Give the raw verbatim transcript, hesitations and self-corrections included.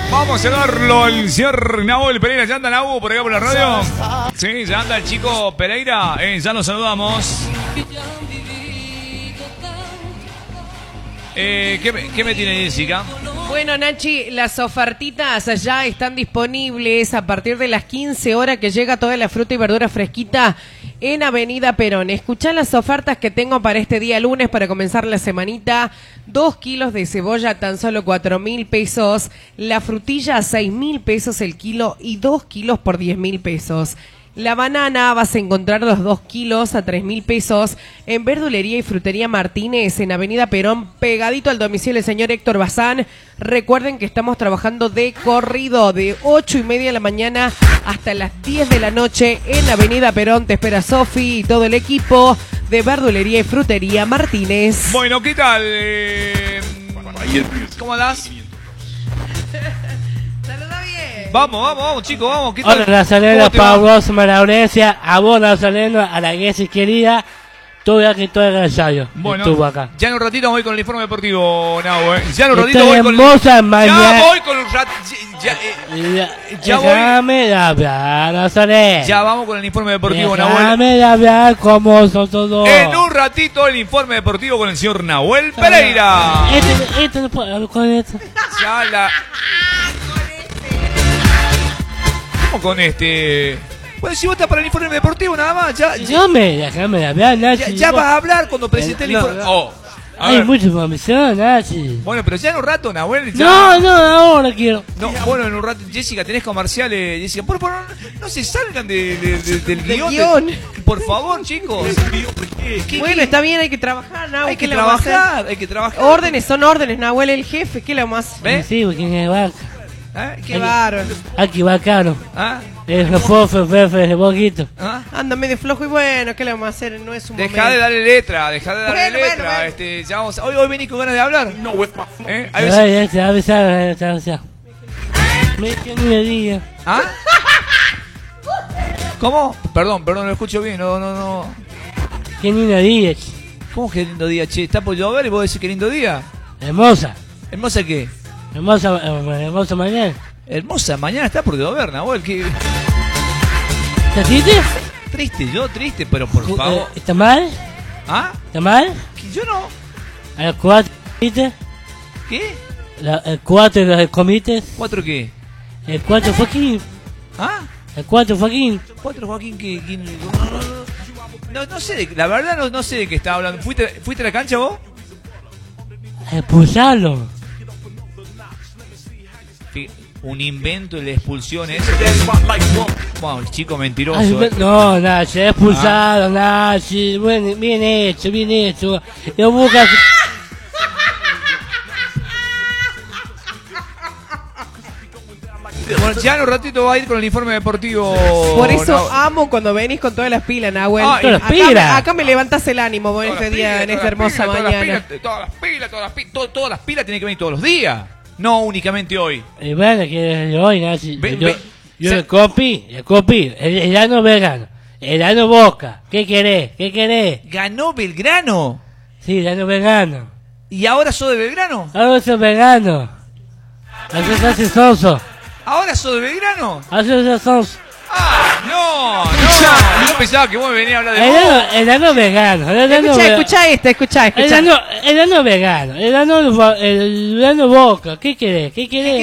Vamos a darlo el señor Nahuel Pereira. ¿Ya anda Nahu por acá por la radio? Sí, ya anda el chico Pereira. Eh, ya nos saludamos. Eh, ¿qué, me, ¿Qué me tiene Jessica? Bueno, Nachi, las ofertitas ya están disponibles a partir de las quince horas que llega toda la fruta y verdura fresquita en Avenida Perón. Escuchá las ofertas que tengo para este día lunes para comenzar la semanita. Dos kilos de cebolla tan solo cuatro mil pesos. La frutilla a seis mil pesos el kilo y dos kilos por diez mil pesos. La banana vas a encontrar los dos kilos a tres mil pesos en Verdulería y Frutería Martínez en Avenida Perón, pegadito al domicilio del señor Héctor Bazán. Recuerden que estamos trabajando de corrido de ocho y media de la mañana hasta las diez de la noche en Avenida Perón. Te espera Sofi y todo el equipo de Verdulería y Frutería Martínez. Bueno, ¿qué tal? Eh, ¿Cómo andás? Vamos, vamos, vamos, chicos, vamos. ¿Qué tal? Hola, Nazareno, Pablo, Laurencia, a vos, Nazareno, a la Guesis querida, todo aquí, todo el ensayo. Bueno, estuvo acá. Ya en un ratito voy con el informe deportivo, Nau, eh. Ya en un Estoy ratito voy con hermosa el... mañana. Ya voy con un rat... Ya, eh, Ya, ya voy... Déjame hablar, Nazareno. Ya vamos con el informe deportivo, Nahuel. Déjame hablar como son todos. En un ratito el informe deportivo con el señor Nahuel Pereira. Este, este no puedo hablar con esto. Ya la... ¿Cómo con este? Bueno, si vos estás para el informe deportivo nada más, ya... ya No me, déjame hablar, Nachi. Ya, ya vas a hablar cuando presente el no, informe... no. Oh, a Hay ver. mucha información, Nachi. Bueno, pero ya en un rato, Nahuel... Ya... No, no, ahora quiero. No, bueno, en un rato... Jessica, tenés comerciales, Jessica. Por favor, no, no se salgan de, de, de, del guión. guión. De, por favor, chicos. ¿Qué, qué, Bueno, está bien, hay que trabajar, Nahuel. Hay que trabajar, hay que trabajar. Órdenes son órdenes, Nahuel, el jefe, ¿qué le vamos a hacer? ¿Ves? Sí, porque es vaca. ¿Eh? Qué bárbaro. Aquí va caro. ¿Ah? Es lo pofe, fefe, de poquito. ¿Ah? Anda medio flojo y bueno, ¿qué le vamos a hacer? No es un Dejá momento. de darle letra, dejá de darle Bueno, letra. bueno, bueno. Este, ya vamos a- hoy, hoy venís con ganas de hablar. No, ¿eh? Hay Ay, veces- ya se avisar, ya avisar. Me que ni me diga. ¿Ah? ¿Cómo? Perdón, perdón, no lo escucho bien. No, no, no. Que ni me diga. ¿Cómo que lindo día, che? ¿Está por llover y vos decís que lindo día? Hermosa. ¿Hermosa qué? Hermosa, eh, hermosa mañana. Hermosa, mañana está por llover, Nahuel. ¿Qué? ¿Estás triste? Triste, yo triste, pero por favor. Eh, ¿Está mal? ¿Ah? ¿Está mal? ¿Que yo no? ¿A las cuatro comiste? ¿Qué? La, el cuatro los comiste? ¿Cuatro qué? El cuatro Joaquín. ¿Ah? El cuatro Joaquín. ¿Cuatro Joaquín que quién? No, no sé, de- la verdad no, no sé de qué estaba hablando. ¿Fuiste, ¿Fuiste a la cancha vos? Expulsarlo. Fí- Un invento de la expulsión ese. Wow, el chico mentiroso. Ay, eh. no, Nachi, expulsado, Nachi. Bien, bien hecho, bien hecho. Yo busco... Bueno, ya en un ratito va a ir con el informe deportivo. Por eso No. amo cuando venís con todas las pilas, Nahuel. Ah, todas las acá, pilas. me- acá me levantás el ánimo vos, en Todas este las día, pilas, en esta todas las hermosa pilas, mañana. Todas las pilas, todas las pilas, todas las pilas, to- todas las pilas tienen que venir todos los días. No únicamente hoy. Y bueno, que yo hoy, Nachi. Ve- yo, ve- yo se- el copi, el copi, el helano vegano, el helano Boca. ¿Qué querés? ¿Qué querés? Ganó Belgrano. Sí, helano vegano. ¿Y ahora sos de Belgrano? Ahora soy vegano. Así se hace sonso. ¿Ahora sos de Belgrano? Así se hace sonso. Ah, no, no. Yo pensaba que vos me venías a hablar de El vos. helano, el helano vegano. El helano Escucha, ve- escucha esta, escucha, El escucha. helano, el helano vegano. El helano, el helano Boca. ¿Qué querés? ¿Qué querés?